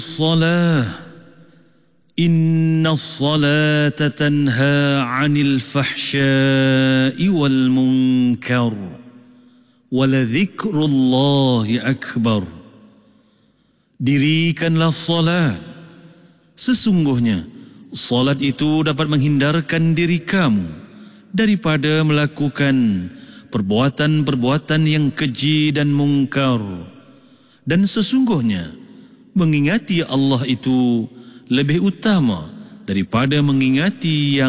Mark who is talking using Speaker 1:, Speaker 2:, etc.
Speaker 1: الصلاة إن الصلاة تنهى عن الفحشاء والمنكر ولذكر الله أكبر. Dirikanlah salat. Sesungguhnya salat itu dapat menghindarkan diri kamu daripada melakukan perbuatan-perbuatan yang keji dan mungkar. Dan sesungguhnya mengingati Allah itu lebih utama daripada mengingati yang